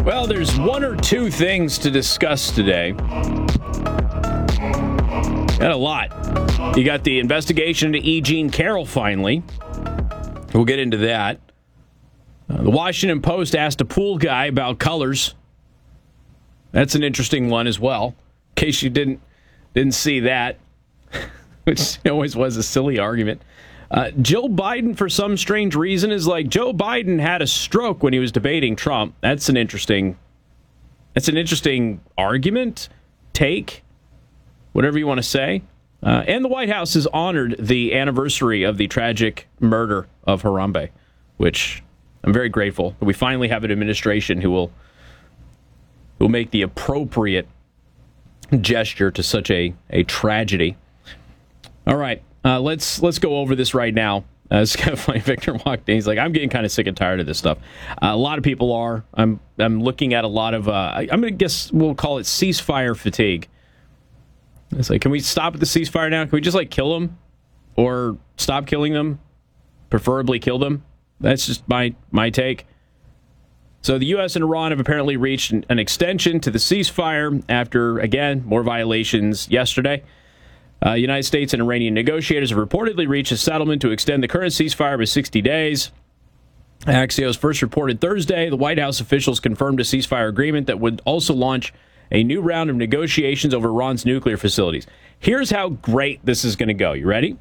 Well, there's one or two things to discuss today. Got a lot. You got the investigation into E. Jean Carroll finally. We'll get into that. The Washington Post asked a pool guy about colors. That's an interesting one as well. In case you didn't see that, which always was a silly argument. Joe Biden, for some strange reason, is like, Joe Biden had a stroke when he was debating Trump. That's an interesting argument, take, whatever you want to say. And the White House has honored the anniversary of the tragic murder of Harambe, which I'm very grateful that we finally have an administration who will make the appropriate gesture to such a tragedy. All right. Let's go over this right now. It's kind of funny. Victor walked in. He's like, I'm getting kind of sick and tired of this stuff. A lot of people are. I'm looking at a lot of, I'm going to guess we'll call it ceasefire fatigue. It's like, can we stop at the ceasefire now? Can we just kill them or stop killing them? Preferably kill them. That's just my take. So the U.S. and Iran have apparently reached an extension to the ceasefire after, again, more violations yesterday. United States and Iranian negotiators have reportedly reached a settlement to extend the current ceasefire by 60 days. Axios first reported Thursday. The White House officials confirmed a ceasefire agreement that would also launch a new round of negotiations over Iran's nuclear facilities. Here's how great this is going to go. You ready?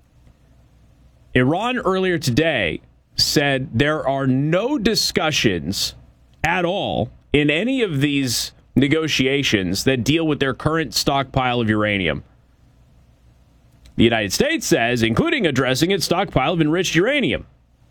Iran earlier today said there are no discussions at all in any of these negotiations that deal with their current stockpile of uranium. The United States says, including addressing its stockpile of enriched uranium.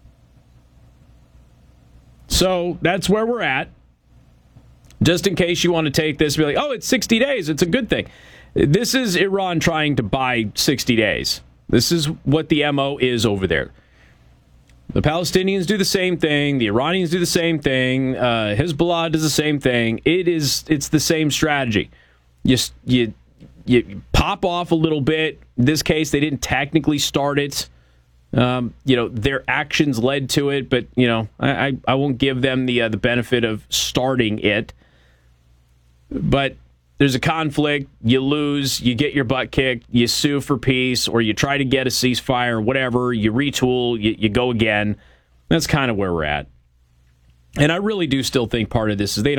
So that's where we're at. Just in case you want to take this and be like, oh, it's 60 days. It's a good thing. This is Iran trying to buy 60 days. This is what the MO is over there. The Palestinians do the same thing. The Iranians do the same thing. Hezbollah does the same thing. It's the same strategy. You pop off a little bit. In this case, they didn't technically start it. Their actions led to it, but I won't give them the benefit of starting it. But there's a conflict, you lose, you get your butt kicked, you sue for peace, or you try to get a ceasefire, whatever, you retool, you go again. That's kind of where we're at. And I really do still think part of this is they